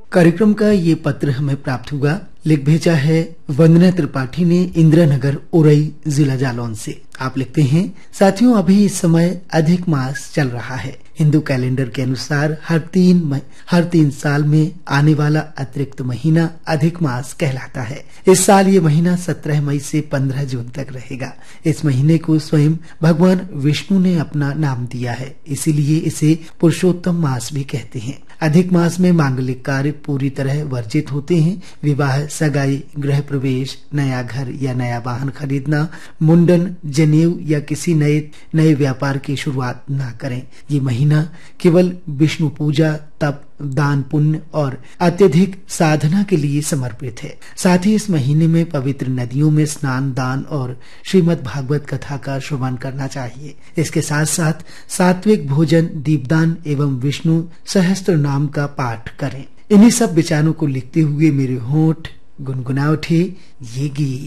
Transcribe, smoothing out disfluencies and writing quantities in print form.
कार्यक्रम का ये पत्र हमें प्राप्त हुआ, लिख भेजा है वंदना त्रिपाठी ने इंदिरानगर उरई जिला जालौन से। आप लिखते हैं, साथियों अभी इस समय अधिक मास चल रहा है। हिंदू कैलेंडर के अनुसार हर तीन साल में आने वाला अतिरिक्त महीना अधिक मास कहलाता है। इस साल ये महीना 17 मई से 15 जून तक रहेगा। इस महीने को स्वयं भगवान विष्णु ने अपना नाम दिया है, इसीलिए इसे पुरुषोत्तम मास भी कहते हैं। अधिक मास में मांगलिक कार्य पूरी तरह वर्जित होते हैं। विवाह, सगाई, गृह प्रवेश, नया घर या नया वाहन खरीदना, मुंडन, जनेऊ या किसी नए व्यापार की शुरुआत न करें। ये महीना केवल विष्णु पूजा, तप, दान पुण्य और अत्यधिक साधना के लिए समर्पित है। साथ ही इस महीने में पवित्र नदियों में स्नान, दान और श्रीमद् भागवत कथा का श्रवण करना चाहिए। इसके साथ साथ सात्विक भोजन, दीपदान एवं विष्णु सहस्त्र नाम का पाठ करें। इन्हीं सब विचारों को लिखते हुए मेरे होंठ गुनगुना उठे ये गीत।